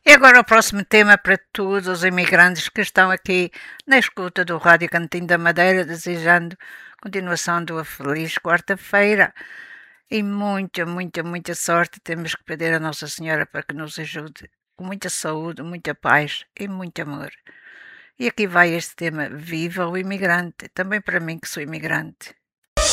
E agora o próximo tema para todos os imigrantes que estão aqui na escuta do Rádio Cantinho da Madeira, desejando continuação de uma feliz quarta-feira e muita, muita, muita sorte. Temos que pedir a Nossa Senhora para que nos ajude com muita saúde, muita paz e muito amor. E aqui vai este tema: Viva o imigrante! Também para mim que sou imigrante.